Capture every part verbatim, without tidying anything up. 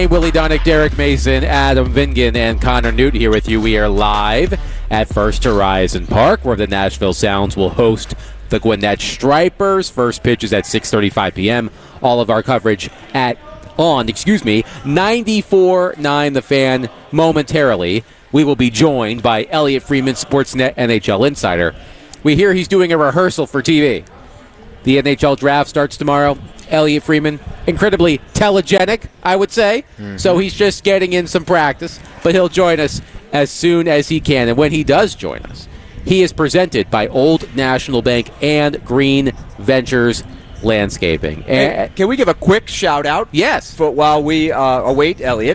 Hey, Willie Donick, Derek Mason, Adam Vingan, and Connor Newt here with you. We are live at First Horizon Park, where the Nashville Sounds will host the Gwinnett Stripers. First pitch is at six thirty-five p.m. All of our coverage at on, excuse me, ninety-four point nine The Fan. Momentarily, we will be joined by Elliot Freeman, Sportsnet N H L insider. We hear he's doing a rehearsal for T V. The N H L draft starts tomorrow. Elliot Freeman, incredibly telegenic, I would say. Mm-hmm. So he's just getting in some practice, but he'll join us as soon as he can. And when he does join us, he is presented by Old National Bank and Green Ventures Landscaping. And hey, can we give a quick shout-out? Yes. For, while we uh, await Elliot.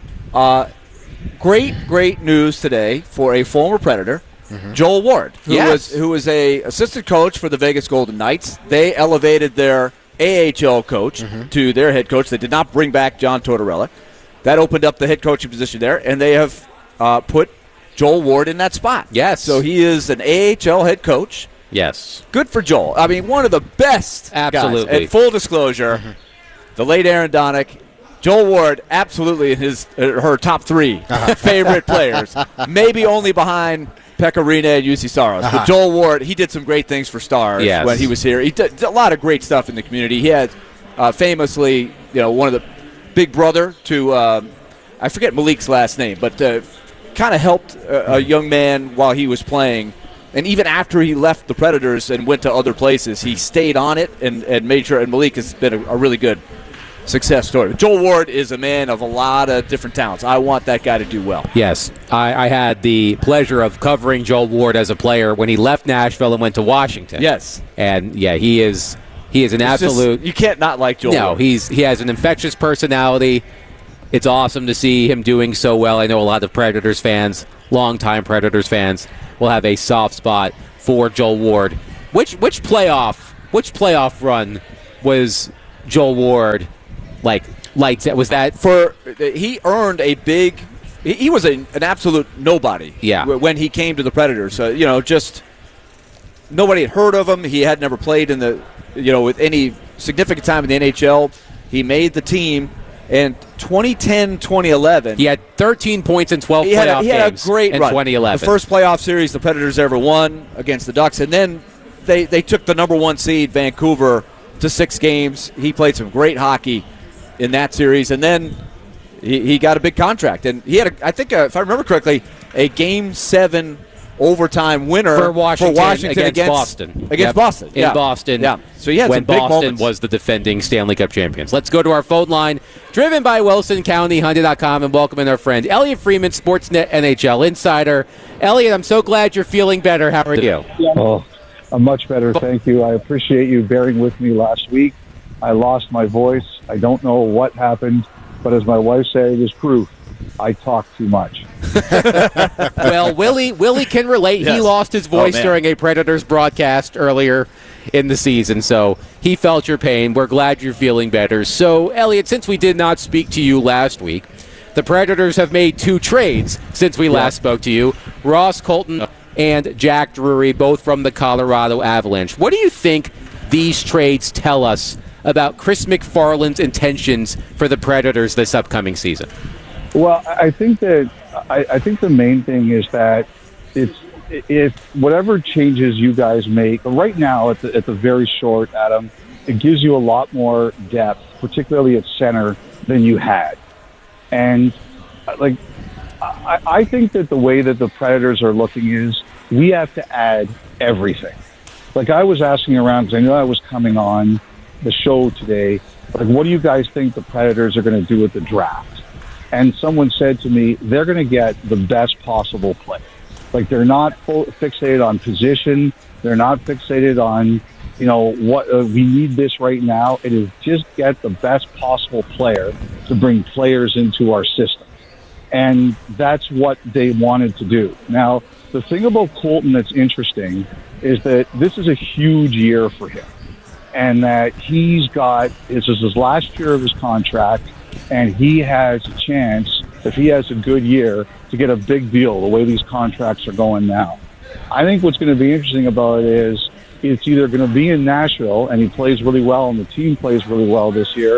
Uh, great, great news today for a former Predator. Mm-hmm. Joel Ward, who yes. was who was a assistant coach for the Vegas Golden Knights. They elevated their A H L coach mm-hmm. to their head coach. They did not bring back John Tortorella. That opened up the head coaching position there, and they have uh, put Joel Ward in that spot. Yes. So he is an A H L head coach. Yes. Good for Joel. I mean, one of the best absolutely. guys. And full disclosure, mm-hmm. the late Aaron Donick, Joel Ward, absolutely in his uh, her top three uh-huh. favorite players. Maybe only behind Pekka Rinne and U C Saros. Uh-huh. But Joel Ward, he did some great things for Stars yes. when he was here. He did a lot of great stuff in the community. He had uh, famously, you know, one of the big brother to, uh, I forget Malik's last name, but uh, kind of helped a, a young man while he was playing. And even after he left the Predators and went to other places, he stayed on it and, and made sure. And Malik has been a, a really good success story. Joel Ward is a man of a lot of different talents. I want that guy to do well. Yes. I, I had the pleasure of covering Joel Ward as a player when he left Nashville and went to Washington. Yes. And, yeah, he is he is an it's absolute... Just, you can't not like Joel No, Ward. he's he has an infectious personality. It's awesome to see him doing so well. I know a lot of Predators fans, longtime Predators fans, will have a soft spot for Joel Ward. Which which playoff which playoff run was Joel Ward... Like, like was that for he earned a big? He, he was a, an absolute nobody. Yeah. When he came to the Predators, so you know, just nobody had heard of him. He had never played in the, you know, with any significant time in the N H L. He made the team, and twenty ten, twenty eleven he had thirteen points in twelve he playoff had a, he had games a great in run. twenty eleven. The first playoff series the Predators ever won against the Ducks, and then they they took the number one seed Vancouver to six games. He played some great hockey in that series, and then he, he got a big contract, and he had, a, I think, a, if I remember correctly, a Game Seven overtime winner for Washington, for Washington against, against Boston. Against yep. Boston, in yeah. Boston. Yeah. So he had when some big Boston moments. was the defending Stanley Cup champions. Let's go to our phone line, driven by Wilson County Hyundai dot com, and welcome in our friend Elliot Freeman, Sportsnet N H L insider. Elliot, I'm so glad you're feeling better. How are you? Oh, I'm much better, thank you. I appreciate you bearing with me last week. I lost my voice. I don't know what happened, but as my wife said, it is proof. I talk too much. Well, Willie Willie can relate. Yes. He lost his voice oh, during a Predators broadcast earlier in the season, so he felt your pain. We're glad you're feeling better. So, Elliot, since we did not speak to you last week, the Predators have made two trades since we last spoke to you. Ross Colton and Jack Drury, both from the Colorado Avalanche. What do you think these trades tell us about Chris McFarland's intentions for the Predators this upcoming season? Well, I think that I, I think the main thing is that it's if whatever changes you guys make right now at the, at the very short, Adam, it gives you a lot more depth, particularly at center, than you had. And like I, I think that the way that the Predators are looking is we have to add everything. Like I was asking around because I knew I was coming on the show today, like, what do you guys think the Predators are going to do with the draft? And someone said to me, they're going to get the best possible player. Like, they're not full, fixated on position. They're not fixated on, you know, what uh, we need this right now. It is just get the best possible player to bring players into our system. And that's what they wanted to do. Now, the thing about Colton that's interesting is that this is a huge year for him. And that he's got, this is his last year of his contract, and he has a chance, if he has a good year, to get a big deal the way these contracts are going now. I think what's going to be interesting about it is it's either going to be in Nashville, and he plays really well, and the team plays really well this year,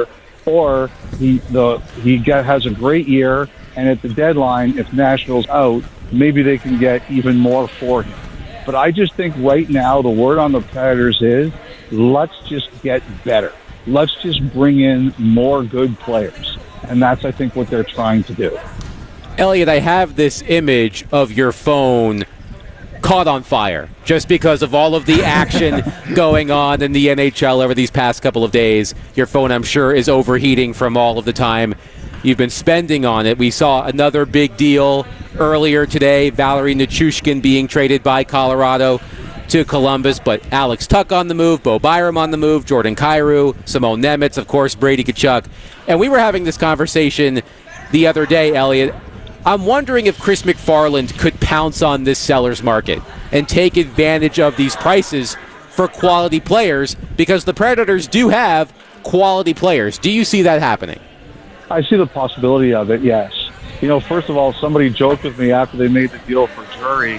or he the he get, has a great year, and at the deadline, if Nashville's out, maybe they can get even more for him. But I just think right now the word on the Predators is let's just get better. Let's just bring in more good players. And that's, I think, what they're trying to do. Elliot, I have this image of your phone caught on fire just because of all of the action going on in the N H L over these past couple of days. Your phone, I'm sure, is overheating from all of the time you've been spending on it. We saw another big deal earlier today, Valeri Nichushkin being traded by Colorado to Columbus, but Alex Tuch on the move, Bo Byram on the move, Jordan Kyrou, Simone Nemec, of course, Brady Tkachuk. And we were having this conversation the other day, Elliot. I'm wondering if Chris McFarland could pounce on this seller's market and take advantage of these prices for quality players, because the Predators do have quality players. Do you see that happening? I see the possibility of it, yes. You know, first of all, somebody joked with me after they made the deal for Drury.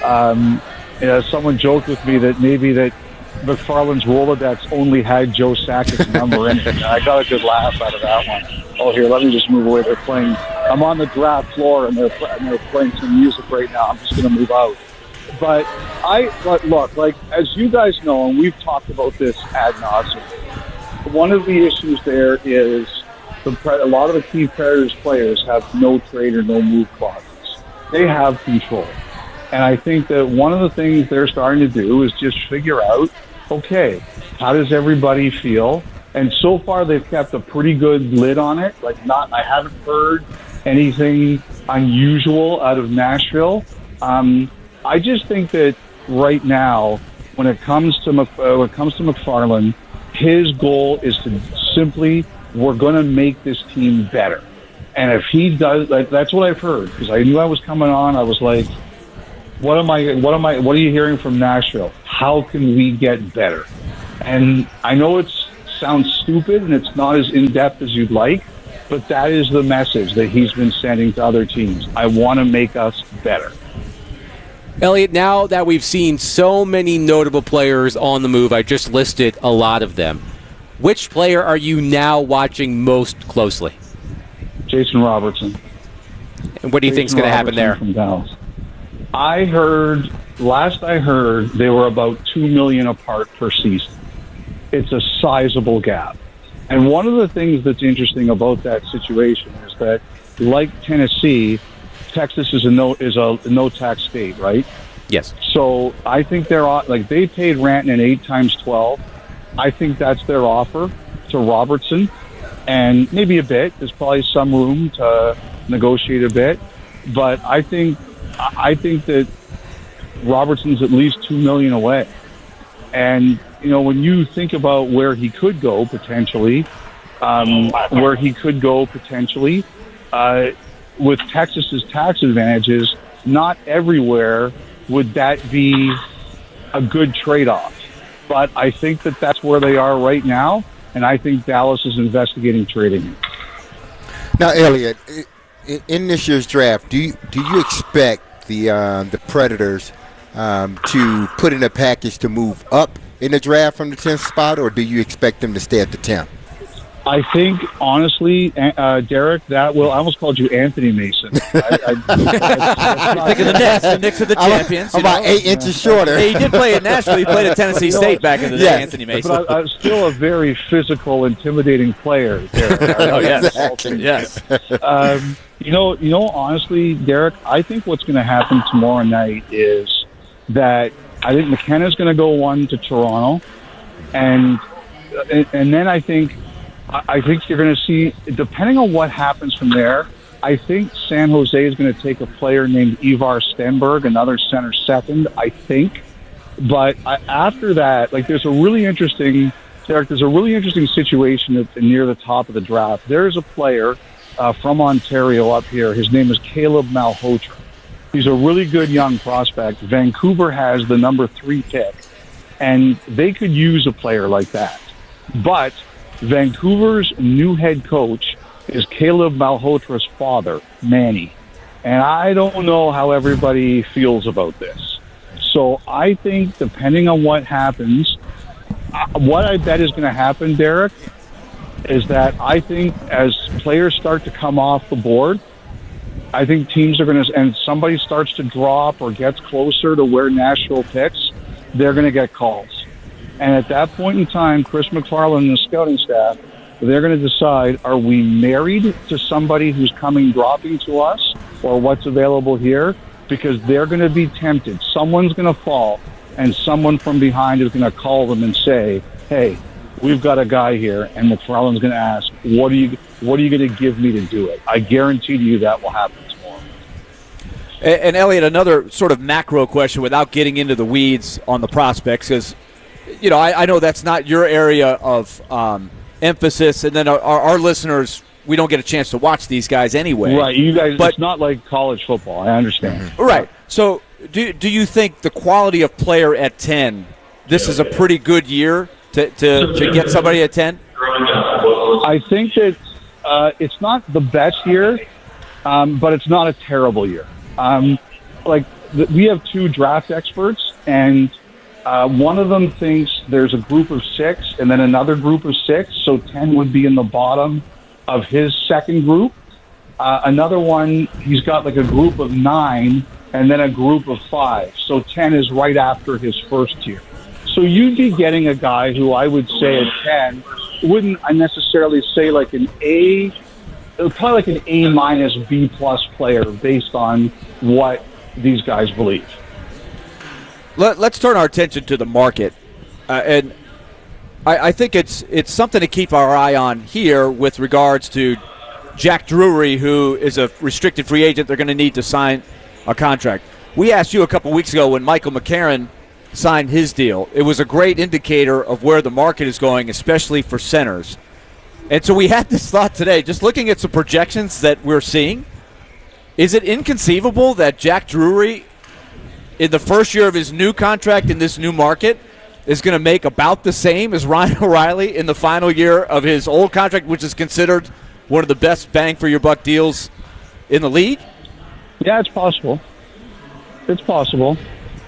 Um, you know, someone joked with me that maybe that McFarland's Rolodex only had Joe Sakic's number in it. And I got a good laugh out of that one. Oh, here, let me just move away. They're playing. I'm on the draft floor, and they're, and they're playing some music right now. I'm just going to move out. But I but look, like, as you guys know, and we've talked about this ad nauseum, one of the issues there is the, a lot of the key Predators players have no trade or no move clauses. They have control. And I think that one of the things they're starting to do is just figure out, okay, how does everybody feel? And so far they've kept a pretty good lid on it. Like, not, I haven't heard anything unusual out of Nashville. Um, I just think that right now, when it comes to Mc, uh, when it comes to McFarland, his goal is to simply, we're going to make this team better. And if he does, like, that's what I've heard, because I knew I was coming on. I was like, what am I, what am I, what are you hearing from Nashville? How can we get better? And I know it sounds stupid and it's not as in-depth as you'd like, but that is the message that he's been sending to other teams. I want to make us better. Elliot, now that we've seen so many notable players on the move, I just listed a lot of them. Which player are you now watching most closely? Jason Robertson. And what do you think is going to happen there? From Dallas. I heard, last I heard, they were about two million dollars apart per season. It's a sizable gap. And one of the things that's interesting about that situation is that, like Tennessee, Texas is a no is a no tax state, right? Yes. So I think they're like they paid Rantanen eight times twelve. I think that's their offer to Robertson, and maybe a bit. There's probably some room to negotiate a bit, but I think I think that Robertson's at least two million away. And you know, when you think about where he could go potentially, um, where he could go potentially. Uh, with Texas's tax advantages, not everywhere would that be a good trade-off. But I think that that's where they are right now, and I think Dallas is investigating trading him. Now, Elliot, in this year's draft, do you, do you expect the uh, the Predators um, to put in a package to move up in the draft from the tenth spot, or do you expect them to stay at the tenth? I think, honestly, uh, Derek, that will. I almost called you Anthony Mason. I, I, You're thinking the Nets, the Knicks are the champions. I'm about eight inches shorter. Hey, he did play at Nashville. He played at Tennessee State back in the day, yes. Anthony Mason. But I, I'm still a very physical, intimidating player, Derek. Oh, yes. Exactly. Yes. Um, you know, you know, honestly, Derek, I think what's going to happen tomorrow night is that I think McKenna's going to go one to Toronto, and and, and then I think. I think you're going to see, depending on what happens from there, I think San Jose is going to take a player named Ivar Stenberg, another center second, I think. But I, after that, like, there's a really interesting, Derek, there's a really interesting situation at, near the top of the draft. There's a player uh, from Ontario up here. His name is Caleb Malhotra. He's a really good young prospect. Vancouver has the number three pick, and they could use a player like that. But Vancouver's new head coach is Caleb Malhotra's father, Manny. And I don't know how everybody feels about this. So I think depending on what happens, what I bet is going to happen, Derek, is that I think as players start to come off the board, I think teams are going to, and somebody starts to drop or gets closer to where Nashville picks, they're going to get calls. And at that point in time, Chris McFarland and the scouting staff, they're going to decide, are we married to somebody who's coming dropping to us or what's available here? Because they're going to be tempted. Someone's going to fall, and someone from behind is going to call them and say, hey, we've got a guy here, and McFarland's going to ask, what are you what are you going to give me to do it? I guarantee you that will happen tomorrow. And, and Elliot, another sort of macro question without getting into the weeds on the prospects, because, you know, I, I know that's not your area of um, emphasis, and then our, our listeners, we don't get a chance to watch these guys anyway. Right, you guys, but, it's not like college football, I understand. Right. So do, do you think the quality of player at ten, this is a pretty good year to, to, to get somebody at ten? I think that uh, it's not the best year, um, but it's not a terrible year. Um, like, th- we have two draft experts, and uh, one of them thinks there's a group of six and then another group of six, so ten would be in the bottom of his second group. Uh, another one, he's got like a group of nine and then a group of five, so ten is right after his first tier. So you'd be getting a guy who I would say at ten, wouldn't I necessarily say like an A, probably like an A minus B plus player based on what these guys believe. Let, let's turn our attention to the market, uh, and I, I think it's it's something to keep our eye on here with regards to Jack Drury, who is a restricted free agent. They're going to need to sign a contract. We asked you a couple weeks ago when Michael McCarron signed his deal. It was a great indicator of where the market is going, especially for centers. And so we had this thought today, just looking at some projections that we're seeing. Is it inconceivable that Jack Drury, in the first year of his new contract in this new market, is going to make about the same as Ryan O'Reilly in the final year of his old contract, which is considered one of the best bang-for-your-buck deals in the league? Yeah, it's possible. It's possible.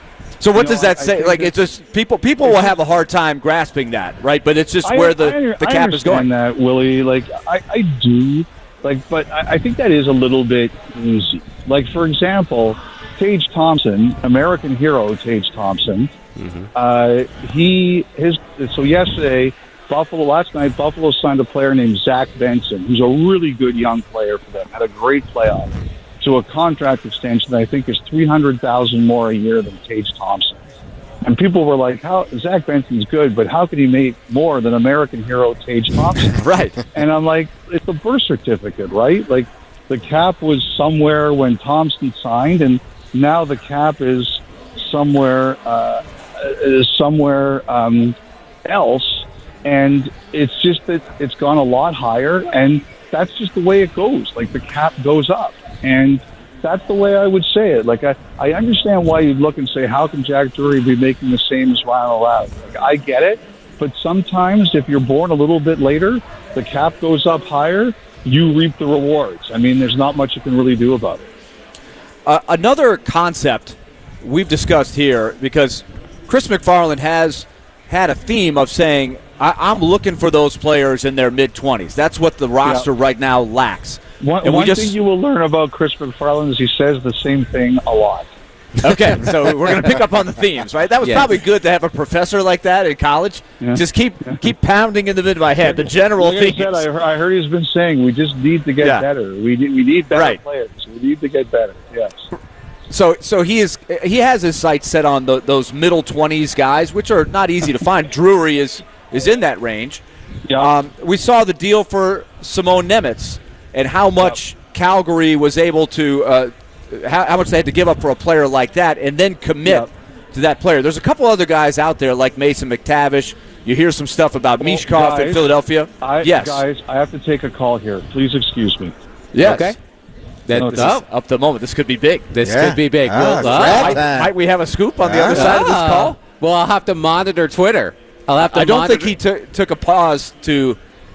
So what You know, does that I- I say? think Like, that- it's just people people will have a hard time grasping that, right? But it's just I- where the, I, the I cap is going. understand that, Willie. Like, I, I do. Like, but I, I think that is a little bit easy. Like, for example, Tage Thompson, American hero Tage Thompson, mm-hmm. uh, he, his, so yesterday, Buffalo, last night, Buffalo signed a player named Zach Benson, who's a really good young player for them, had a great playoff, to a contract extension that I think is three hundred thousand dollars more a year than Tage Thompson. And people were like, "How Zach Benson's good, but how could he make more than American hero Tage Thompson?" Right. And I'm like, it's a birth certificate, right? Like, the cap was somewhere when Thompson signed, and now the cap is somewhere uh, is somewhere um, else. And it's just that it's gone a lot higher, and that's just the way it goes. Like, the cap goes up. And that's the way I would say it. Like, I, I understand why you'd look and say, how can Jack Drury be making the same as Ryan O'Reilly? Like, I get it. But sometimes if you're born a little bit later, the cap goes up higher, you reap the rewards. I mean, there's not much you can really do about it. Uh, another concept we've discussed here, because Chris McFarland has had a theme of saying, I- I'm looking for those players in their mid-twenties. That's what the roster Yeah. right now lacks. One, And we one just- thing you will learn about Chris McFarland is he says the same thing a lot. Okay, so we're going to pick up on the themes, right? That was Yes. probably good to have a professor like that in college. Yeah. Just keep keep pounding in the mid of my head. The general Like I themes. said, I, heard, I heard he's been saying we just need to get Yeah. better. We need, we need better Right. players. We need to get better. Yes. So, so he is he has his sights set on the, those middle twenties guys, which are not easy to find. Drury is is in that range. Yeah. Um, we saw the deal for Simone Nemitz and how much Calgary was able to, uh, how, how much they had to give up for a player like that, and then commit Yep. to that player. There's a couple other guys out there like Mason McTavish. You hear some stuff about Well, Mishkov in guys, Philadelphia. I, yes, Guys, I have to take a call here. Please excuse me. yes. Okay. That, No, This oh, is up to the moment. This could be big. this Yeah. could be big. Ah, Well, grab uh, Might, time. might we have a scoop on the Ah. other side of this call? Well, I'll have to monitor Twitter. I'll have to I don't monitor. think he took took a pause to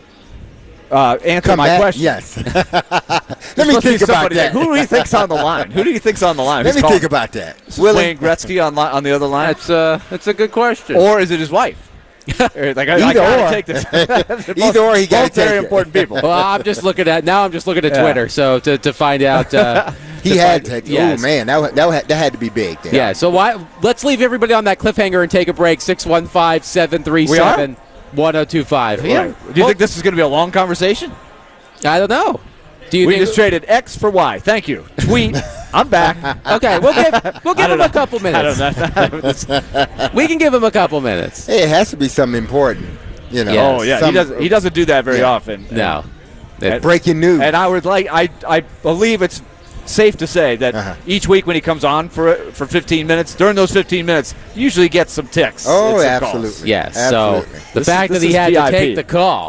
uh, answer Come my back. question. Yes. Let There's me supposed to be think about somebody there. that. Who do you think's on the line? Who do you think's on the line? Let Who's me calling? think about that. Is Wayne Gretzky on li- on the other line, That's uh, that's a good question. or is it his wife? like, I, Either I gotta or. take this. Either or, he got Both very it. important people. Well, I'm just looking at now. I'm just looking at Yeah. Twitter, so to, to find out. Uh, He to had find- to. yes. Oh man, that that had, that had to be big. There. Yeah. So why? Let's leave everybody on that cliffhanger and take a break. Six one five seven three seven one zero two five. Yeah. Right. Do you think this is going to be a long conversation? I don't know. Do you We think? just traded X for Y. Thank you. Tweet. I'm back. Okay, we'll give we'll give him a couple minutes. I don't know. We can give him a couple minutes. Hey, it has to be something important. You know. Yes. Oh yeah, he Some- doesn't. He doesn't do that very Yeah. often. No. And, Breaking news. and I would like. I I believe it's safe to say that Uh-huh. each week when he comes on for for fifteen minutes, during those fifteen minutes, he usually gets some ticks. Oh, and some absolutely. calls. Yes. Absolutely. So the This fact is- that he this is had V I to P. take the call.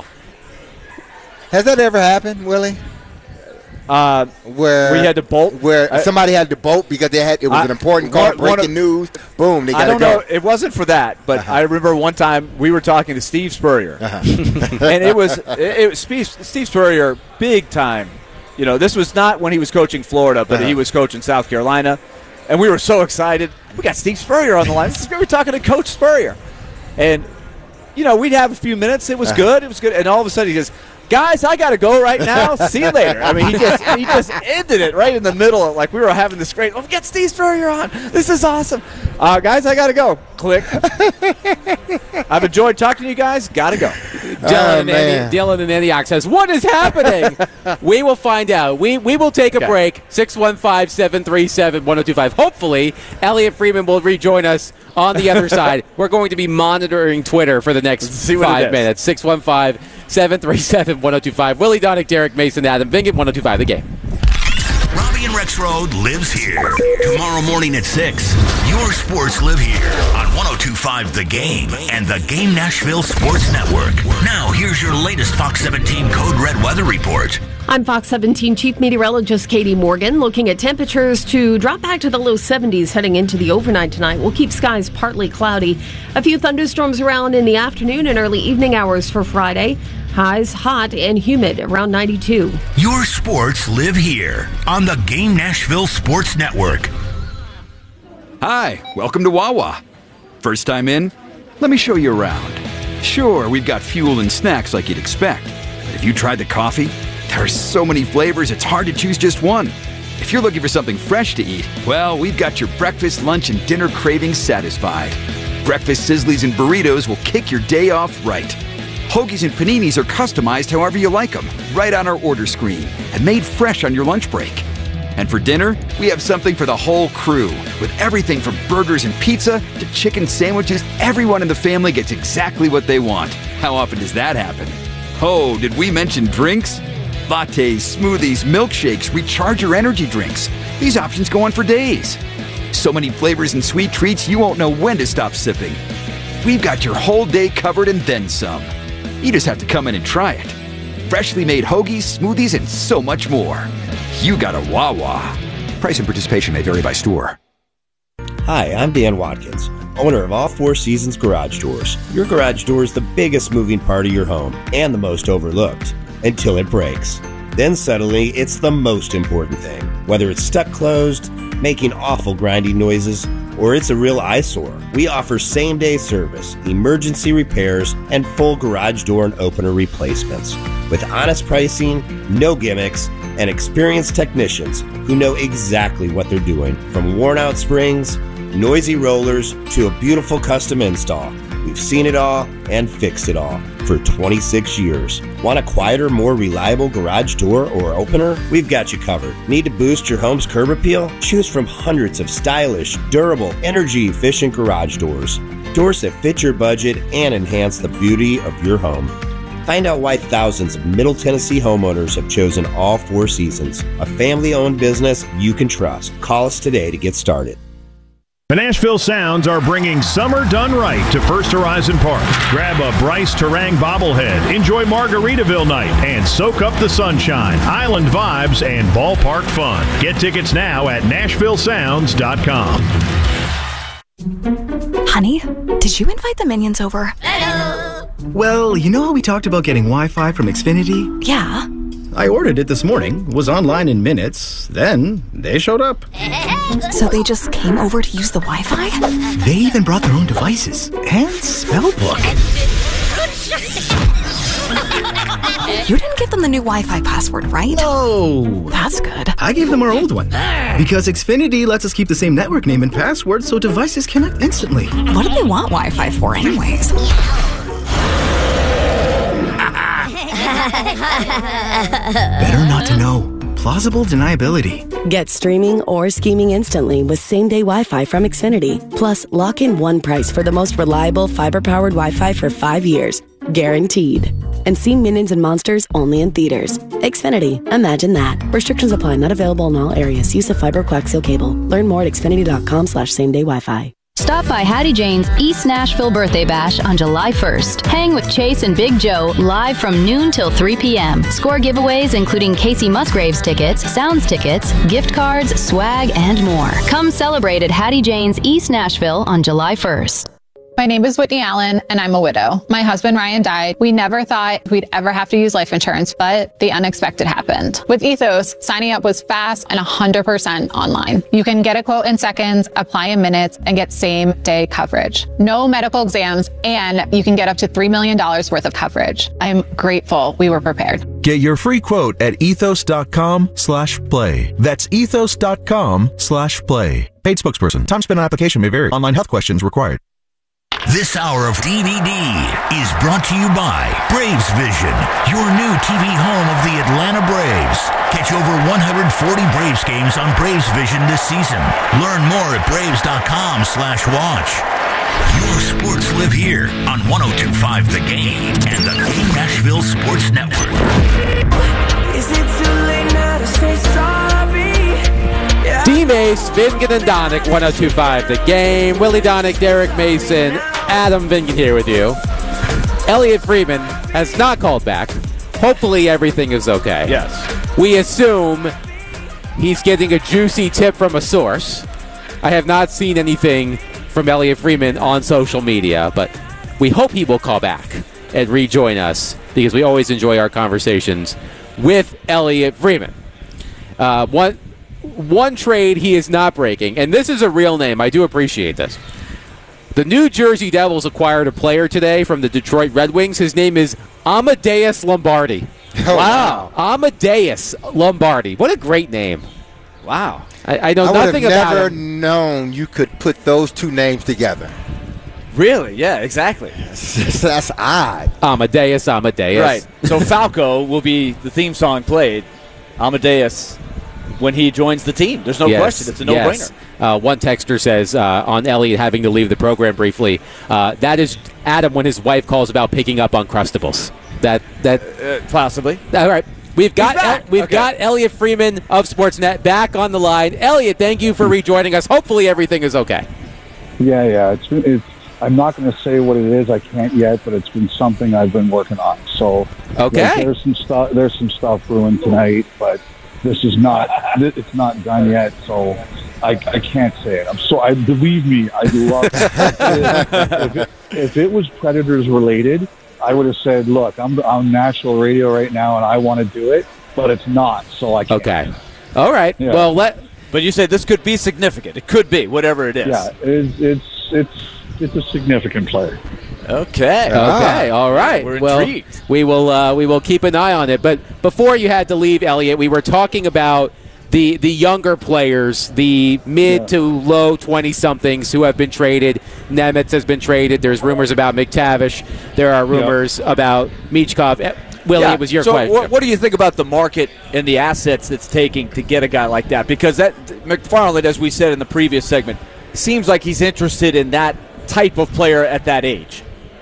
Has that ever happened, Willie? Uh, Where we had to bolt. Where I- somebody had to bolt because they had it was I- an important call, one- one breaking of- news. Boom, they got I to don't go. know. It wasn't for that, but Uh-huh. I remember one time we were talking to Steve Spurrier, and it was it, it was Steve, Steve Spurrier, big time. You know, this was not when he was coaching Florida, but Uh-huh. he was coaching South Carolina, and we were so excited. We got Steve Spurrier on the line. This is, we were talking to Coach Spurrier, and you know, we'd have a few minutes. It was Uh-huh. good. It was good, and all of a sudden he goes, "Guys, I got to go right now. See you later." I mean, he just he just ended it right in the middle. Like we were having this great. Oh, we got Steve Spurrier on. This is awesome. Uh, guys, I got to go. Click. I've enjoyed talking to you guys. Got to go. Dylan, and man. Andy, Dylan in Antioch says, "What is happening?" We will find out. We we will take a Okay. break. six one five seven three seven one zero two five. Hopefully, Elliot Freeman will rejoin us on the other side. We're going to be monitoring Twitter for the next see what it five is. minutes. six one five seven three seven one zero two five. Willie Donick, Derek Mason, Adam Vingan, one zero two five. The Game. Robbie and Rex Road lives here. Tomorrow morning at six, your sports live here on one oh two point five The Game and the Game Nashville Sports Network. Now, here's your latest Fox seventeen Code Red weather report. I'm Fox seventeen Chief Meteorologist Katie Morgan. Looking at temperatures to drop back to the low seventies heading into the overnight tonight. We'll keep skies partly cloudy. A few thunderstorms around in the afternoon and early evening hours for Friday. Highs hot and humid around ninety-two. Your sports live here on the Game Nashville Sports Network. Hi, welcome to Wawa. First time in? Let me show you around. Sure, we've got fuel and snacks like you'd expect. But have you tried the coffee? There are so many flavors, it's hard to choose just one. If you're looking for something fresh to eat, well, we've got your breakfast, lunch, and dinner cravings satisfied. Breakfast sizzlies and burritos will kick your day off right. Hoagies and paninis are customized however you like them, right on our order screen, and made fresh on your lunch break. And for dinner, we have something for the whole crew, with everything from burgers and pizza to chicken sandwiches. Everyone in the family gets exactly what they want. How often does that happen? Oh, did we mention drinks? Lattes, smoothies, milkshakes, recharger energy drinks. These options go on for days. So many flavors and sweet treats you won't know when to stop sipping. We've got your whole day covered and then some. You just have to come in and try it. Freshly made hoagies, smoothies, and so much more. You got a Wawa. Price and participation may vary by store. Hi, I'm Dan Watkins, owner of All Four Seasons Garage Doors. Your garage door is the biggest moving part of your home and the most overlooked until it breaks. Then suddenly, it's the most important thing. Whether it's stuck closed, making awful grinding noises, or it's a real eyesore, we offer same-day service, emergency repairs, and full garage door and opener replacements. With honest pricing, no gimmicks, and experienced technicians who know exactly what they're doing. From worn-out springs, noisy rollers, to a beautiful custom install. We've seen it all and fixed it all for twenty-six years. Want a quieter, more reliable garage door or opener? We've got you covered. Need to boost your home's curb appeal? Choose from hundreds of stylish, durable, energy-efficient garage doors. Doors that fit your budget and enhance the beauty of your home. Find out why thousands of Middle Tennessee homeowners have chosen All Four Seasons, a family-owned business you can trust. Call us today to get started. The Nashville Sounds are bringing summer done right to First Horizon Park. Grab a Bryce Terang bobblehead, enjoy Margaritaville night, and soak up the sunshine, island vibes, and ballpark fun. Get tickets now at nashville sounds dot com. Honey, did you invite the minions over? Well, you know how we talked about getting Wi-Fi from Xfinity? Yeah. I ordered it this morning, was online in minutes, then they showed up. So they just came over to use the Wi-Fi? They even brought their own devices and spell book. You didn't give them the new Wi-Fi password, right? No. That's good. I gave them our old one. Because Xfinity lets us keep the same network name and password so devices connect instantly. What do they want Wi-Fi for anyways? Better not to know. Plausible deniability. Get streaming or scheming instantly with same-day Wi-Fi from Xfinity. Plus, lock in one price for the most reliable fiber-powered Wi-Fi for five years. Guaranteed. And see Minions and Monsters only in theaters. Xfinity. Imagine that. Restrictions apply. Not available in all areas. Use of fiber coaxial cable. Learn more at xfinity.com slash same-day Wi-Fi. Stop by Hattie Jane's East Nashville Birthday Bash on July first. Hang with Chase and Big Joe live from noon till three p.m. Score giveaways including Casey Musgraves tickets, Sounds tickets, gift cards, swag, and more. Come celebrate at Hattie Jane's East Nashville on July first. My name is Whitney Allen, and I'm a widow. My husband, Ryan, died. We never thought we'd ever have to use life insurance, but the unexpected happened. With Ethos, signing up was fast and one hundred percent online. You can get a quote in seconds, apply in minutes, and get same-day coverage. No medical exams, and you can get up to three million dollars worth of coverage. I'm grateful we were prepared. Get your free quote at ethos.com slash play. That's ethos.com slash play. Paid spokesperson. Time spent on application may vary. Online health questions required. This hour of D V D is brought to you by Braves Vision, your new T V home of the Atlanta Braves. Catch over one hundred forty Braves games on Braves Vision this season. Learn more at braves.com slash watch. Your sports live here on one oh two point five The Game and the Game Nashville Sports Network. Is it too late now to say sorry? D-Mace, Vingan and Donick, one oh two point five The Game. Willie Donick, Derek Mason, Adam Vingan here with you. Elliot Freeman has not called back. Hopefully everything is okay. Yes. We assume he's getting a juicy tip from a source. I have not seen anything from Elliot Freeman on social media, but we hope he will call back and rejoin us because we always enjoy our conversations with Elliot Freeman. Uh, one... One trade he is not breaking, and this is a real name. I do appreciate this. The New Jersey Devils acquired a player today from the Detroit Red Wings. His name is Amadeus Lombardi. Oh, wow. Amadeus Lombardi. What a great name. Wow. I, I know I nothing about him. I would have never known you could put those two names together. Really? Yeah, exactly. That's odd. Amadeus, Amadeus. Right. So Falco will be the theme song played. Amadeus when he joins the team. There's no yes, question. It's a no-brainer. Yes. Uh, one texter says uh, on Elliot having to leave the program briefly, uh, that is Adam when his wife calls about picking up Uncrustables. That that uh, possibly. All right. We've got El- we've okay. got Elliot Freeman of Sportsnet back on the line. Elliot, thank you for rejoining us. Hopefully everything is okay. Yeah, yeah. It's it's. I'm not going to say what it is. I can't yet, but it's been something I've been working on. So okay. Like, there's some stuff. There's some stuff brewing tonight, but this is not. It's not done yet. So I, I can't say it. I'm so. I believe me. I love it. if, it, if it was Predators related, I would have said, "Look, I'm on national radio right now, and I want to do it," but it's not. So I can't. Okay. All right. Yeah. Well, let. But you said this could be significant. It could be whatever it is. Yeah. It's it's it's it's a significant player. Okay. Okay. All right. We're well, intrigued. we will uh, we will keep an eye on it. But before you had to leave, Elliot, we were talking about the the younger players, the mid Yeah. to low twenty somethings who have been traded. Nemitz has been traded. There's rumors about McTavish. There are rumors yeah. about Michkov. Eh, Willie, yeah. it was your so question. What, what do you think about the market and the assets it's taking to get a guy like that? Because that McFarland, as we said in the previous segment, seems like he's interested in that type of player at that age.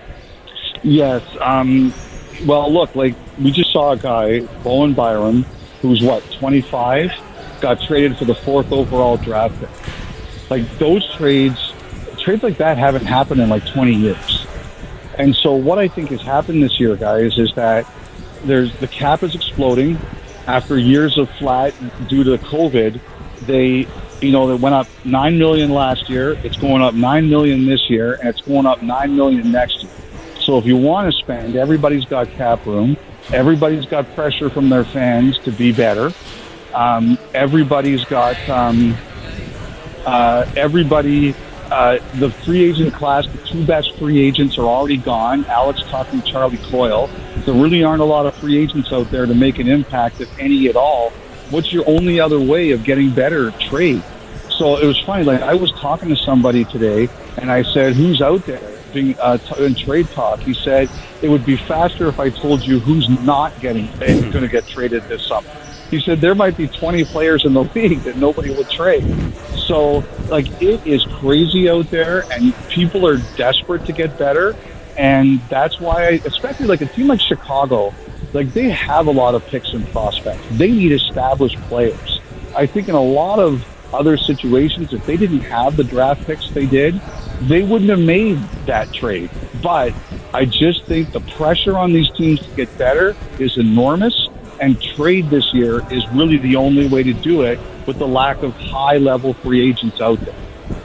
Yes. Um, well, look, like we just saw a guy, Bowen Byram, who's what, twenty-five, got traded for the fourth overall draft pick. Like those trades, trades like that haven't happened in like twenty years. And so what I think has happened this year, guys, is that there's the cap is exploding after years of flat due to COVID. They, you know, they went up nine million last year. It's going up nine million this year, and it's going up nine million next year. So if you want to spend, everybody's got cap room. Everybody's got pressure from their fans to be better. Um, everybody's got, um, Uh, everybody, uh, the free agent class, the two best free agents are already gone. Alex Tuch and Charlie Coyle. There really aren't a lot of free agents out there to make an impact, if any at all. What's your only other way of getting better? Trade. So it was funny. Like, I was talking to somebody today, and I said, "Who's out there being uh, t- in trade talk?" He said, "It would be faster if I told you who's not getting going to get traded this summer." He said, "There might be twenty players in the league that nobody would trade." So, like, it is crazy out there, and people are desperate to get better. And that's why, I, especially like a team like Chicago, like, they have a lot of picks and prospects. They need established players. I think in a lot of other situations, if they didn't have the draft picks they did, they wouldn't have made that trade. But I just think the pressure on these teams to get better is enormous, and trade this year is really the only way to do it with the lack of high-level free agents out there.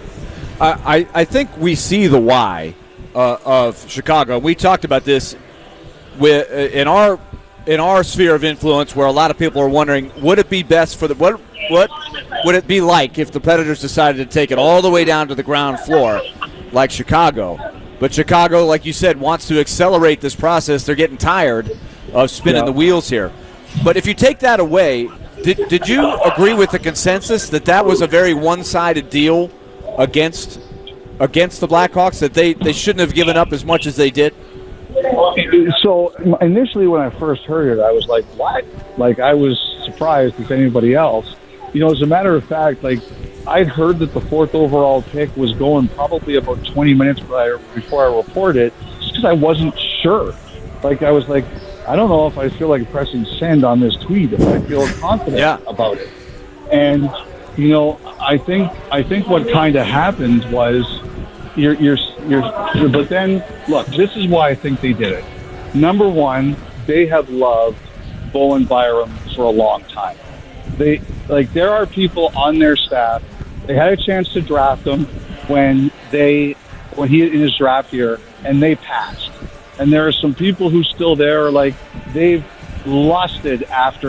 I, I think we see the why uh, of Chicago. We talked about this with, uh, in our in our sphere of influence, where a lot of people are wondering, would it be best for the what what would it be like if the Predators decided to take it all the way down to the ground floor like Chicago? But Chicago, like you said, wants to accelerate this process. They're getting tired of spinning Yeah. the wheels here. But if you take that away, did did you agree with the consensus that that was a very one-sided deal against against the Blackhawks, that they, they shouldn't have given up as much as they did? So initially when I first heard it, I was like, what? Like, I was surprised as anybody else. You know, as a matter of fact, like, I'd heard that the fourth overall pick was going probably about twenty minutes prior, before I reported it, just because I wasn't sure. Like, I was like, I don't know if I feel like pressing send on this tweet, if I feel confident Yeah. about it. And, you know, I think I think what kind of happened was, you're, you're, you're, but then, look, this is why I think they did it. Number one, they have loved Bowen Byram for a long time. They, like, there are people on their staff, they had a chance to draft him when they, when he, in his draft year, and they passed. And there are some people who still there, like, they've lusted after